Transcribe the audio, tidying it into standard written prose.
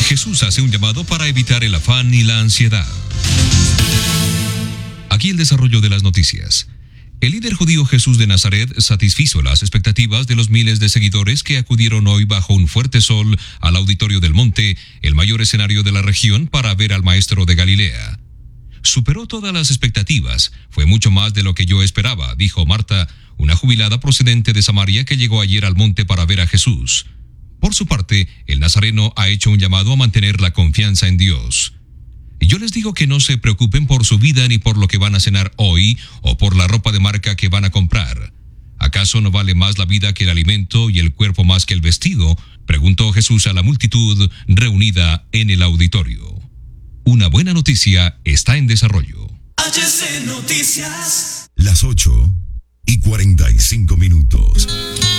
Jesús hace un llamado para evitar el afán y la ansiedad. Aquí el desarrollo de las noticias. El líder judío Jesús de Nazaret satisfizo las expectativas de los miles de seguidores que acudieron hoy bajo un fuerte sol al Auditorio del Monte, el mayor escenario de la región, para ver al Maestro de Galilea. Superó todas las expectativas, fue mucho más de lo que yo esperaba, dijo Marta, una jubilada procedente de Samaria que llegó ayer al monte para ver a Jesús. Por su parte, el nazareno ha hecho un llamado a mantener la confianza en Dios. Yo les digo que no se preocupen por su vida ni por lo que van a cenar hoy o por la ropa de marca que van a comprar. ¿Acaso no vale más la vida que el alimento y el cuerpo más que el vestido?, preguntó Jesús a la multitud reunida en el auditorio. Una buena noticia está en desarrollo. Las 8:45.